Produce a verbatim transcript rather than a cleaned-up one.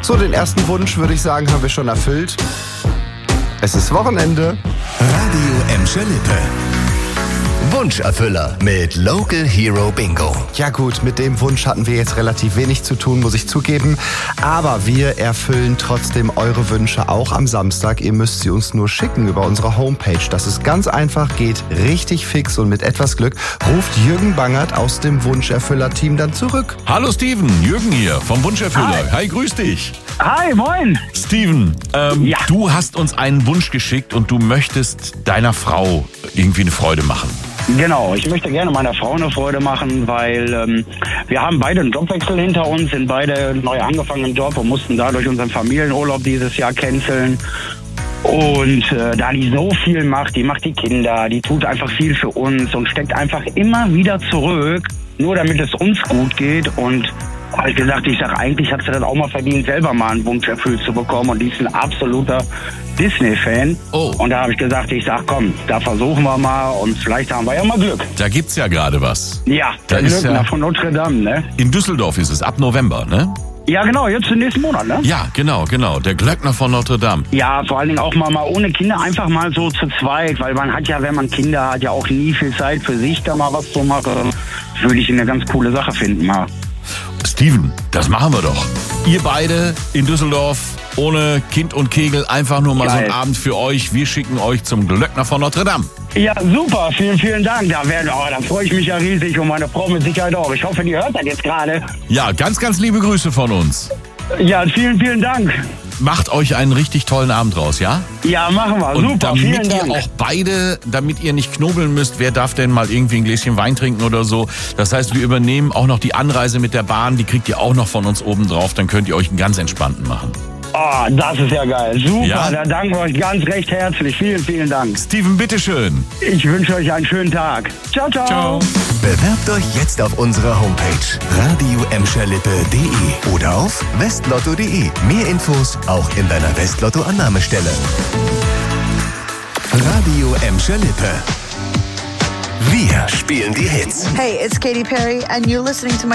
So, den ersten Wunsch, würde ich sagen, haben wir schon erfüllt. Es ist Wochenende. Radio Emscher Lippe. Wunscherfüller mit Local Hero Bingo. Ja gut, mit dem Wunsch hatten wir jetzt relativ wenig zu tun, muss ich zugeben. Aber wir erfüllen trotzdem eure Wünsche auch am Samstag. Ihr müsst sie uns nur schicken über unsere Homepage. Das ist ganz einfach, geht richtig fix und mit etwas Glück ruft Jürgen Bangert aus dem Wunscherfüller-Team dann zurück. Hallo Steven, Jürgen hier vom Wunscherfüller. Hi, Hi grüß dich. Hi, moin. Steven, ähm, Ja. du hast uns einen Wunsch geschickt und du möchtest deiner Frau irgendwie eine Freude machen. Genau, ich möchte gerne meiner Frau eine Freude machen, weil ähm, wir haben beide einen Jobwechsel hinter uns, sind beide neu angefangen im Job und mussten dadurch unseren Familienurlaub dieses Jahr canceln. Und äh, da die so viel macht, die macht die Kinder, die tut einfach viel für uns und steckt einfach immer wieder zurück, nur damit es uns gut geht. Und habe ich gesagt, ich sage, eigentlich hat sie das auch mal verdient, selber mal einen Wunsch erfüllt zu bekommen. Und die ist ein absoluter Disney-Fan. Oh. Und da habe ich gesagt, ich sag, komm, da versuchen wir mal und vielleicht haben wir ja mal Glück. Da gibt's ja gerade was. Ja, Da der ist Glöckner ja- von Notre Dame, ne? In Düsseldorf ist es, ab November, ne? Ja, genau, jetzt im nächsten Monat, ne? Ja, genau, genau. Der Glöckner von Notre Dame. Ja, vor allen Dingen auch mal, mal ohne Kinder, einfach mal so zu zweit, weil man hat ja, wenn man Kinder hat, ja auch nie viel Zeit für sich, da mal was zu machen. Würde ich eine ganz coole Sache finden, mal. Steven, das machen wir doch. Ihr beide in Düsseldorf, ohne Kind und Kegel, einfach nur mal so einen Geil. Abend für euch. Wir schicken euch zum Glöckner von Notre Dame. Ja, super, vielen, vielen Dank. Da, werden, oh, da freue ich mich ja riesig und meine Frau mit Sicherheit auch. Ich hoffe, die hört das jetzt gerade. Ja, ganz, ganz liebe Grüße von uns. Ja, vielen, vielen Dank. Macht euch einen richtig tollen Abend raus, ja? Ja, machen wir. Und Super, vielen damit ihr Dank. auch beide, damit ihr nicht knobeln müsst, wer darf denn mal irgendwie ein Gläschen Wein trinken oder so. Das heißt, wir übernehmen auch noch die Anreise mit der Bahn, die kriegt ihr auch noch von uns oben drauf, dann könnt ihr euch einen ganz entspannten machen. Oh, das ist ja geil. Super, Ja? da danken wir euch ganz recht herzlich. Vielen, vielen Dank. Steven, bitteschön. Ich wünsche euch einen schönen Tag. Ciao, ciao. Ciao. Bewerbt euch jetzt auf unserer Homepage radio emscher lippe punkt de oder auf westlotto punkt de. Mehr Infos auch in deiner Westlotto-Annahmestelle. Radio Emscher Lippe. Wir spielen die Hits. Hey, it's Katy Perry, and you're listening to my